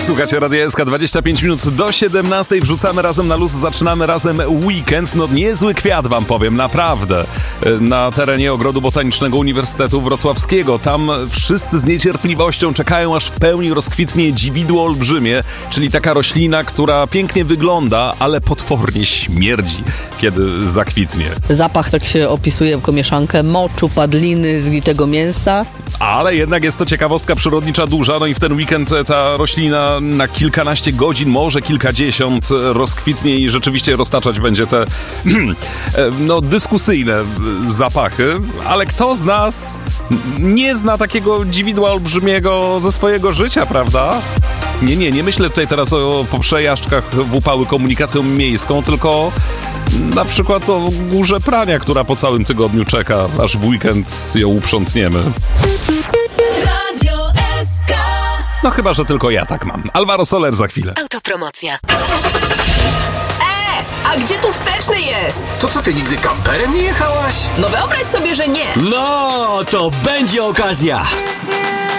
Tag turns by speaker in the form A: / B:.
A: Słuchajcie, Radio SK, 25 minut do 17. Wrzucamy razem na luz, zaczynamy razem weekend. No niezły kwiat wam powiem, naprawdę. Na terenie Ogrodu Botanicznego Uniwersytetu Wrocławskiego. Tam wszyscy z niecierpliwością czekają, aż w pełni rozkwitnie dziwidło olbrzymie, czyli taka roślina, która pięknie wygląda, ale potwornie śmierdzi, kiedy zakwitnie.
B: Zapach tak się opisuje jako mieszankę moczu, padliny, zgniłego mięsa.
A: Ale jednak jest to ciekawostka przyrodnicza duża, no i w ten weekend ta roślina na kilkanaście godzin, może kilkadziesiąt rozkwitnie i rzeczywiście roztaczać będzie te dyskusyjne zapachy, ale kto z nas nie zna takiego dziwidła olbrzymiego ze swojego życia, prawda? Nie myślę tutaj teraz o przejażdżkach w upały komunikacją miejską, tylko na przykład o górze prania, która po całym tygodniu czeka, aż w weekend ją uprzątniemy.
C: Radio SK.
A: No chyba, że tylko ja tak mam. Alvaro Soler za chwilę.
C: Autopromocja. A gdzie tu wsteczny jest?
D: To co, ty nigdy kamperem nie jechałaś?
C: No wyobraź sobie, że nie.
E: No, to będzie okazja!